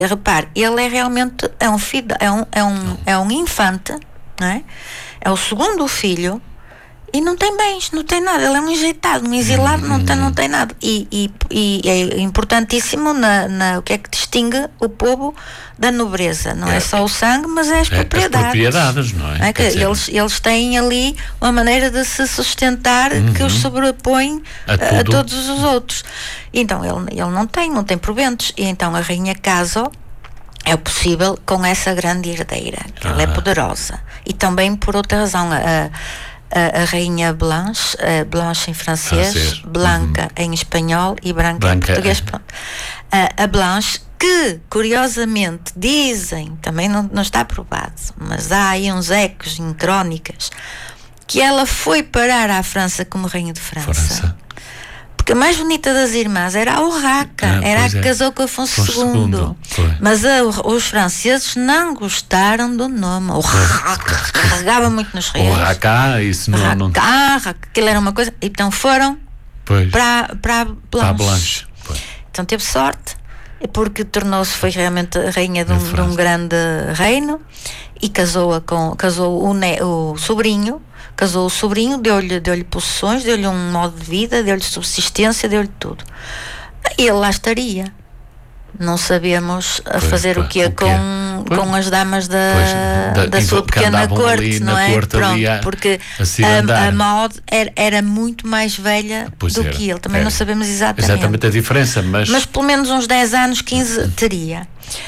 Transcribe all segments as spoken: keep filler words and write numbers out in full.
Repare, ele é realmente é um filho, é um, é um, é um infante, não é? É o segundo filho e não tem bens, não tem nada. Ele é um enjeitado, um exilado, não tem, não tem nada. E, e, e é importantíssimo na, na, o que é que distingue o povo da nobreza. Não é, é só o sangue, mas é as é propriedades. As propriedades, não é? é que eles, eles têm ali uma maneira de se sustentar uhum. que os sobrepõe a, a todos os outros. Então ele, ele não tem, não tem proventos. E então a rainha casa é possível com essa grande herdeira. Ah. Ela é poderosa. E também por outra razão, a A, a rainha Blanche, uh, Blanche em francês, francês. Blanca uhum. em espanhol e branca, branca em português. Pronto. Uh, a Blanche, que curiosamente dizem, também não, não está provado, mas há aí uns ecos em crónicas, que ela foi parar à França como rainha de França. França. Porque a mais bonita das irmãs era a Urraca, ah, era a que é. casou com Afonso segundo. Mas a, os franceses não gostaram do nome. Urraca, carregava muito nos reis. Urraca, isso não... Urraca, não... aquilo era uma coisa... Então foram para, para a Blanche. Para a Blanche. Então teve sorte, porque tornou-se, foi realmente a rainha de um, de um grande reino, e casou-a com, casou o, ne, o sobrinho, casou o sobrinho, deu-lhe, deu-lhe possessões, deu-lhe um modo de vida, deu-lhe subsistência, deu-lhe tudo. E ele lá estaria. Não sabemos a pois, fazer pois, o quê com, pois, com as damas da, pois, da, da sua pequena corte, não é? Corte Pronto, a, porque a, a Maud era, era muito mais velha pois do era, que ele. Também era. Não sabemos exatamente. Exatamente a diferença, mas... Mas pelo menos uns dez anos, quinze teria.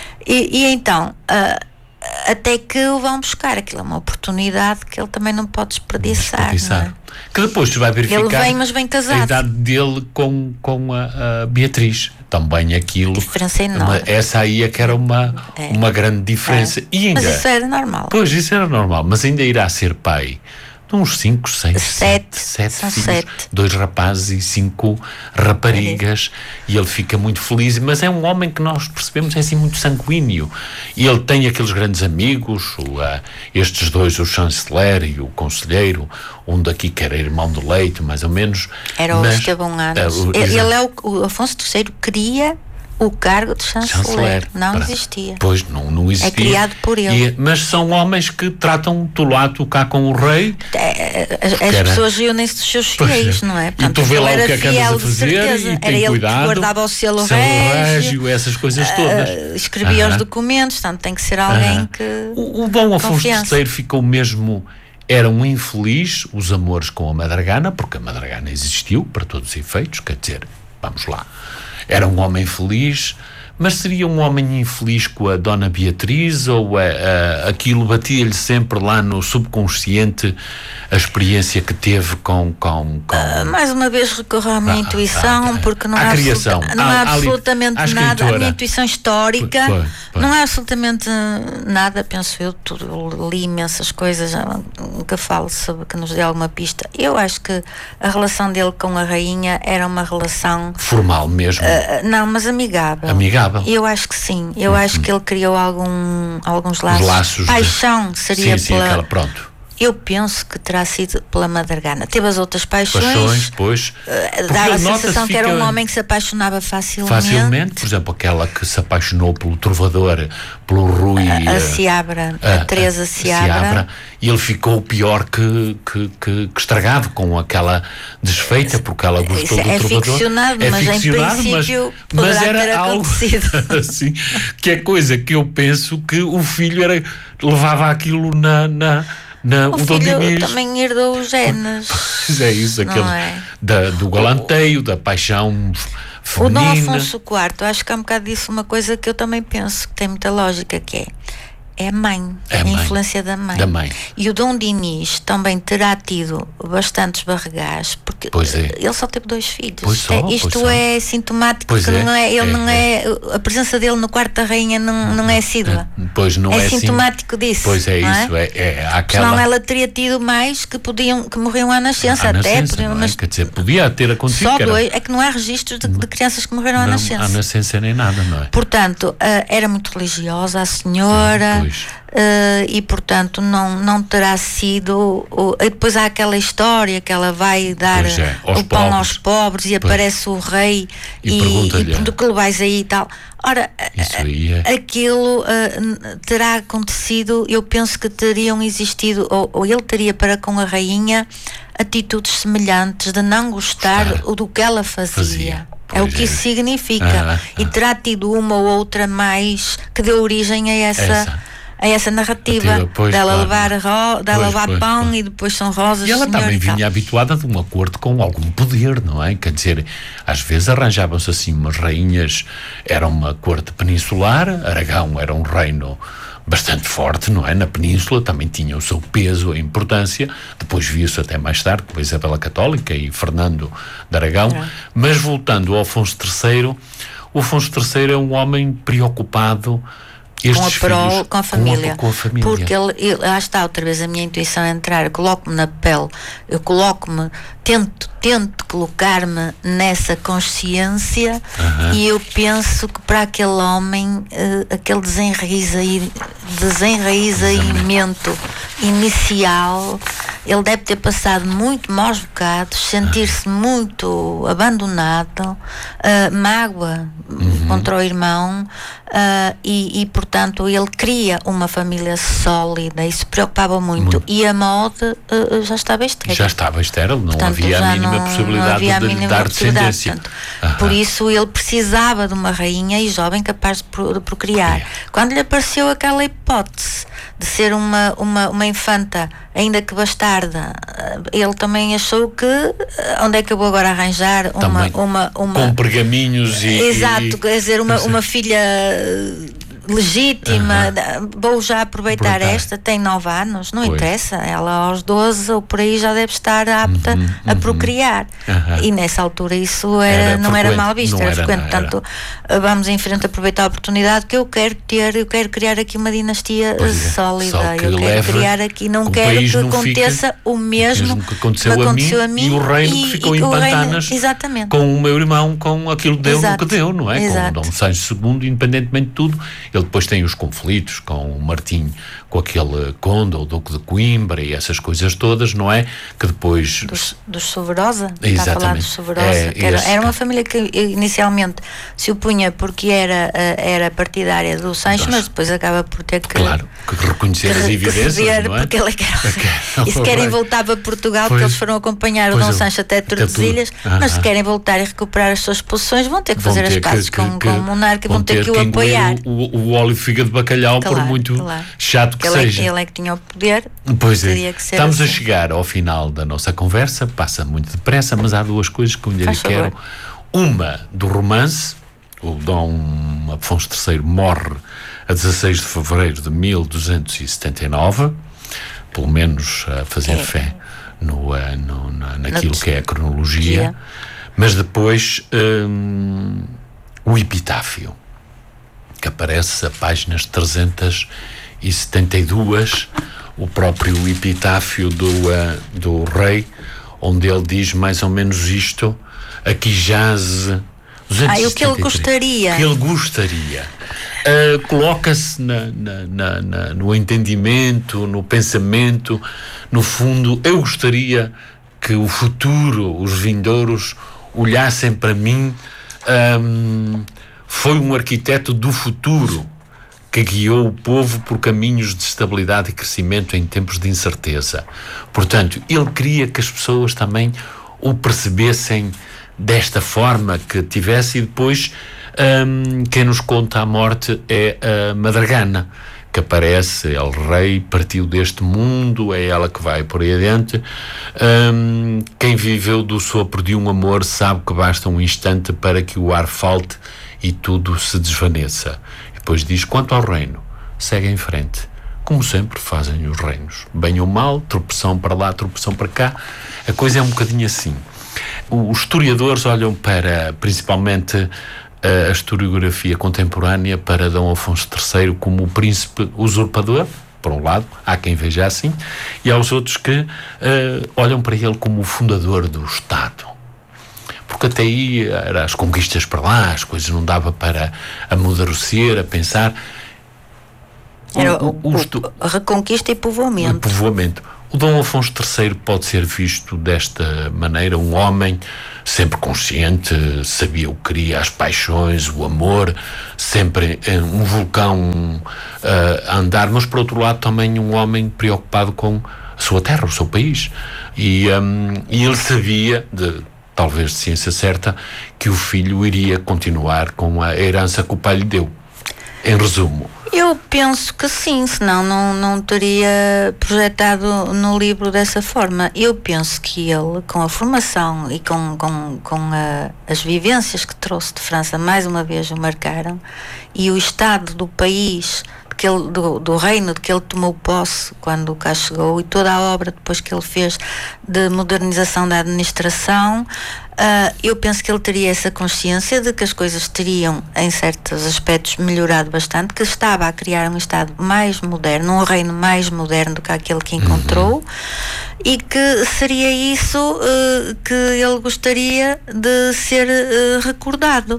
E, e então... Uh, até que o vão buscar. Aquilo é uma oportunidade que ele também não pode desperdiçar, desperdiçar. Não é? Que depois tu vai verificar ele vem, mas vem casado. A idade dele com, com a, a Beatriz. Também aquilo. Diferença enorme. Essa aí é que era uma, é. uma grande diferença. É. E ainda, mas isso era normal. Pois, isso era normal. Mas ainda irá ser pai de uns cinco, seis, sete, sete, são filhos, sete. Dois rapazes e cinco raparigas, é. E ele fica muito feliz, mas é um homem que nós percebemos é assim muito sanguíneo, e ele tem aqueles grandes amigos, o, uh, estes dois, o chanceler e o conselheiro, um daqui que era irmão de leite, mais ou menos. Era o Estevão Anos. Uh, ele é o, o Afonso terceiro queria o cargo de chanceler, chanceler não para, existia. Pois, não, não existia. É criado por ele. E, mas são homens que tratam tu lá, tu cá com o rei. É, as, as era... pessoas reúnem-se dos seus fiéis, não é? Portanto, e tu vê lá o que é que andas a fazer e tem era cuidado. Ele que guardava o selo régio, régio, essas coisas todas. Uh, escrevia uh-huh. os documentos, portanto tem que ser alguém uh-huh. que... O, o Dom Afonso terceiro ficou mesmo... Era um infeliz, os amores com a Madragana, porque a Madragana existiu para todos os efeitos, quer dizer, vamos lá. Era um homem feliz, mas seria um homem infeliz com a Dona Beatriz, ou a, a, aquilo batia-lhe sempre lá no subconsciente a experiência que teve com... com, com... Uh, mais uma vez recorro à minha ah, intuição, ah, porque não há, criação. Absoluta, não há, há absolutamente ali, nada, a minha intuição histórica, pois, pois. não há absolutamente nada, penso eu, tudo, eu li imensas coisas, nunca falo sobre que nos dê alguma pista. Eu acho que a relação dele com a rainha era uma relação... Formal mesmo? Uh, não, mas amigável. Amigável? Eu acho que sim, eu uhum. acho que ele criou algum, alguns laços. Os laços Paixão de... seria sim, sim, pela... aquela, pronto. Eu penso que terá sido pela Madragana. Teve as outras paixões. Paixões, pois. Uh, dava a sensação que era um homem que se apaixonava facilmente. Facilmente, por exemplo, aquela que se apaixonou pelo trovador, pelo Rui. A, a Seabra, a, a Teresa Seabra. Seabra. E ele ficou pior que, que, que, que estragado com aquela desfeita, porque ela gostou é, do é trovador. Ficcionado, é mas ficcionado, em princípio mas, mas era ter algo assim, que é coisa que eu penso que o filho era, levava aquilo na... na Na, o, o filho também herdou os genes. Pois é isso, aquele é? Da, do galanteio, da paixão feminina. O Dom Afonso quarto, acho que há um bocado disso uma coisa que eu também penso que tem muita lógica, que é é a mãe, é a, a mãe, influência da mãe. da mãe. E o Dom Dinis também terá tido bastantes barregás, porque é. ele só teve dois filhos. Só, é, isto é sintomático, pois que é, não é, ele é, não é, é, a presença dele no quarto da rainha não, não é assídua. Pois não é, é sintomático assim, disso. Pois é, não isso, é, é, é aquela... Senão ela teria tido mais que, podiam, que morriam à nascença, à até. Nascença, podiam, mas é? Quer dizer, podia ter acontecido. Só que era... dois, é que não há registros de, de crianças que morreram não, à nascença. À nascença nem nada, não é? Portanto, uh, era muito religiosa a senhora. uh, e portanto não, não terá sido uh, depois há aquela história que ela vai dar é, o pão pobres. aos pobres e pois. aparece o rei e, e, e do que levais aí e tal. Ora, aí é. aquilo uh, terá acontecido, eu penso que teriam existido, ou, ou ele teria para com a rainha atitudes semelhantes de não gostar Gostar. do que ela fazia. fazia. É o que é. isso significa. Ah, ah. E terá tido uma ou outra mais que deu origem a essa, essa. A essa narrativa, narrativa pois, dela claro. levar, ro, dela pois, levar pois, pão pois. e depois são rosas. E ela também vinha tal. habituada de uma corte com algum poder, não é? Quer dizer, às vezes arranjavam-se assim umas rainhas, era uma corte peninsular, Aragão era um reino bastante forte, não é? Na Península também tinha o seu peso, a importância, depois viu-se até mais tarde com a Isabela Católica e Fernando de Aragão, é. mas voltando ao Afonso terceiro, o Afonso terceiro é um homem preocupado Estes com a prol, filhos, com a família, com a, com a família. porque ele, ele, lá está outra vez a minha intuição a entrar, eu coloco-me na pele, eu coloco-me, tento, tento colocar-me nessa consciência uh-huh. e eu penso que para aquele homem uh, aquele desenraizamento inicial, ele deve ter passado muito maus bocados, sentir-se muito abandonado, uh, mágoa uhum. contra o irmão, uh, e, e portanto ele cria uma família sólida e se preocupava muito, muito. E a Maude uh, já estava estéril. Já estava estéril, não portanto, havia a mínima não, possibilidade não de lhe dar descendência. Portanto, uh-huh. Por isso ele precisava de uma rainha e jovem capaz de, pro, de procriar. Yeah. Quando lhe apareceu aquela hipótese de ser uma, uma, uma infanta, ainda que bastarda, ele também achou que onde é que eu vou agora arranjar uma, uma, uma com pergaminhos e exato, e, quer dizer, uma, uma filha legítima, uh-huh. vou já aproveitar, aproveitar esta, tem nove anos, não pois. interessa, ela aos doze ou por aí já deve estar apta uhum, a uhum. procriar uhum. e nessa altura isso era, era não era mal visto, era, era frequente, portanto era. vamos em frente aproveitar a oportunidade que eu quero ter, eu quero criar aqui uma dinastia pois sólida, é. eu quero criar aqui, não quero que aconteça fica, o mesmo que aconteceu, que aconteceu a, mim, a mim e o reino e, que ficou e em pantanas reino, com o meu irmão, com aquilo que deu no que deu, não é? Exato. Com o Dom Sancho segundo, independentemente de tudo. Ele depois tem os conflitos com o Martim, com aquele conde, o Duque de Coimbra e essas coisas todas, não é? Que depois... Dos, dos Soverosa? Está a falar dos Soverosa. É, que era, era uma família que inicialmente se opunha porque era, era partidária do Sancho, mas depois acaba por ter que... Claro, que reconhecer que, as evidências, ceder, não é? Porque ele é que era... E se querem voltar para Portugal, pois, porque eles foram acompanhar o Dom eu, Sancho até Tordesilhas, mas se querem voltar e recuperar as suas posições, vão ter que vão fazer ter as pazes que, com, que, com o monarca e vão ter, ter que o apoiar. O, o, o óleo figa de bacalhau, claro, por muito claro. chato que ele seja. É, ele é que tinha o poder. Pois é. Que ser Estamos assim. a chegar ao final da nossa conversa, passa muito depressa, mas há duas coisas que eu lhe quero. Favor. Uma do romance, o Dom Afonso terceiro morre a dezasseis de fevereiro de mil duzentos e setenta e nove, pelo menos a fazer é. fé no, no, na, naquilo no, que é a cronologia, dia. Mas depois hum, o epitáfio, que aparece a páginas trezentas e setenta e dois, o próprio epitáfio do, uh, do rei, onde ele diz mais ou menos isto: aqui jaz ah, o que ele gostaria. Que ele gostaria. Uh, coloca-se na, na, na, na, no entendimento, no pensamento, no fundo, eu gostaria que o futuro, os vindouros, olhassem para mim. Um, foi um arquiteto do futuro que guiou o povo por caminhos de estabilidade e crescimento em tempos de incerteza. Portanto, ele queria que as pessoas também o percebessem desta forma, que tivesse, e depois um, quem nos conta a morte é a Madragana, que aparece, ele rei, partiu deste mundo, é ela que vai por aí adiante. Um, quem viveu do sopro de um amor sabe que basta um instante para que o ar falte e tudo se desvaneça. E depois diz, quanto ao reino, segue em frente, como sempre fazem os reinos, bem ou mal, tropeção para lá, tropeção para cá, a coisa é um bocadinho assim. Os historiadores olham para, principalmente, a historiografia contemporânea, para Dom Afonso terceiro como o príncipe usurpador, por um lado, há quem veja assim, e há os outros que uh, olham para ele como o fundador do Estado. Porque até aí eram as conquistas para lá, as coisas não dava para amadurecer, a pensar. Era o, o, o, a reconquista e povoamento. O povoamento. O Dom Afonso terceiro pode ser visto desta maneira, um homem sempre consciente, sabia o que queria, as paixões, o amor, sempre um vulcão uh, a andar, mas por outro lado também um homem preocupado com a sua terra, o seu país. E, um, e ele sabia, de, talvez de ciência certa, que o filho iria continuar com a herança que o pai lhe deu. Em resumo. Eu penso que sim, senão não, não teria projetado no livro dessa forma. Eu penso que ele, com a formação e com, com, com a, as vivências que trouxe de França, mais uma vez o marcaram, e o estado do país, que ele, do, do reino de que ele tomou posse quando cá chegou, e toda a obra depois que ele fez de modernização da administração, Uh, eu penso que ele teria essa consciência de que as coisas teriam, em certos aspectos, melhorado bastante, que estava a criar um Estado mais moderno, um reino mais moderno do que aquele que encontrou, uhum. e que seria isso uh, que ele gostaria de ser uh, recordado.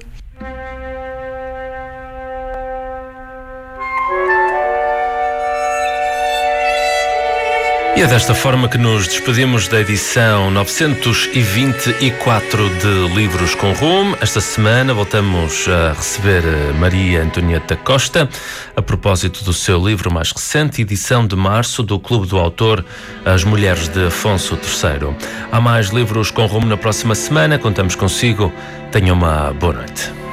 E é desta forma que nos despedimos da edição novecentos e vinte e quatro de Livros com Rumo. Esta semana voltamos a receber Maria Antonieta Costa a propósito do seu livro mais recente, edição de março do Clube do Autor, As Mulheres de Afonso terceiro. Há mais Livros com Rumo na próxima semana. Contamos consigo. Tenha uma boa noite.